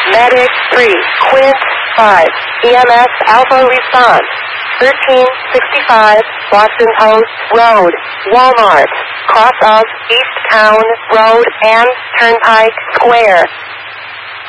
Medic 3, Quint 5, EMS Alpha response. 1365 Boston Post Road, Walmart, cross of East Town Road and Turnpike Square.